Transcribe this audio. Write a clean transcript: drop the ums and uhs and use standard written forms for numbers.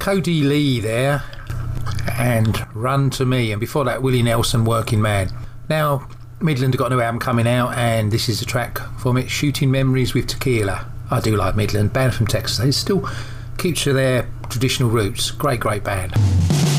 Cody Lee there, and Run to Me, and before that Willie Nelson, Working Man. Now Midland have got a new album coming out, and this is a track from it, Shooting Memories with Tequila. I do like Midland, band from Texas. They still keep to their traditional roots. Great band.